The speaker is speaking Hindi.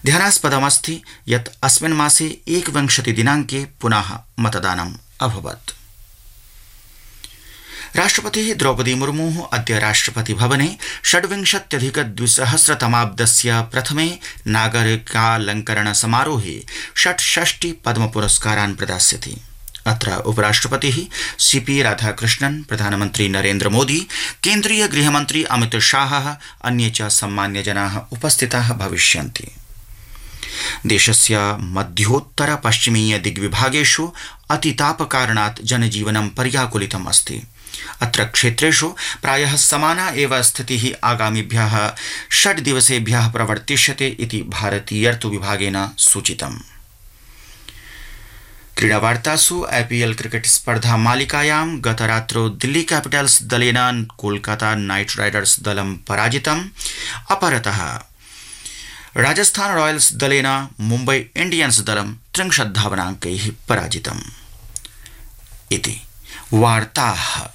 ध्यानास्पदमस्ति यत् अस्मिन् मासे 21 दिनाङ्के पुनः मतदानम् अभवत्। राष्ट्रपतिः द्रौपदी मुर्मुः अद्य राष्ट्रपति भवने 26,200तमाब्दस्य प्रथमे नागरिकालङ्करण समारोहे 66 पद्म पुरस्कारान् प्रदास्यति। अत्र उपराष्ट्रपतिः सीपी राधाकृष्णन्, प्रधानमन्त्री नरेन्द्र मोदी, केन्द्रीय गृहमन्त्री अमित शाहः, अन्ये च सम्मान्यजनाः उपस्थिताः भविष्यन्ति। देशस्य मध्योत्तर पश्चिमीय दिग्विभागेषु अतितापकारणात् जनजीवनं पर्याकुलितम् अस्ति। अत्र क्षेत्रेषु प्रायः समाना एव स्थितिः आगामिभ्यः 6 दिवसेभ्यः प्रवर्तिष्यते इति भारतीयर्तु विभागेन सूचितम्। क्रीडावार्तासु आईपीएल क्रिकेट स्पर्धा मालिकायां गतरात्रौ दिल्ली कैपिटल्स दलेन कोलकाता नाइट राइडर्स दलं पराजितम्। अपरतः राजस्थान रॉयल्स दलेन मुम्बई इंडियंस दलं 30 धावनाङ्कैः पराजितम्। इति वार्ताः।